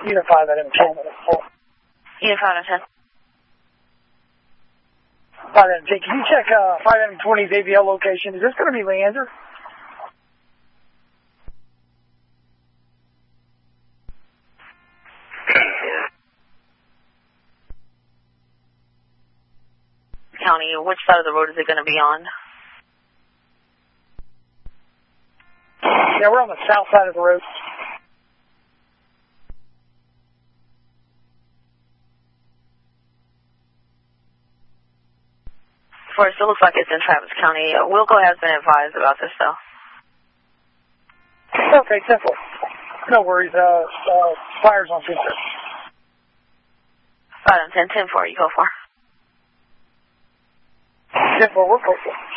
Unit 5 out of 10. Unit 5 out of 10. 5 out of 10. Can you check 5 out of 20's AVL location? Is this going to be Leander? County, which side of the road is it going to be on? Yeah, we're on the south side of the road. First, it looks like it's in Travis County. Wilco has been advised about this, though. Okay, simple. No worries. Fire's on 10. 5 out of 10, 10-4, you go for. 10-4, we're close.